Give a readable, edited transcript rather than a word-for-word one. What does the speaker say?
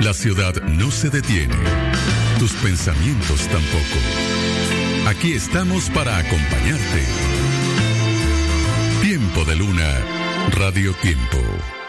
La ciudad no se detiene. Tus pensamientos tampoco. Aquí estamos para acompañarte. Tiempo de Luna, Radio Tiempo.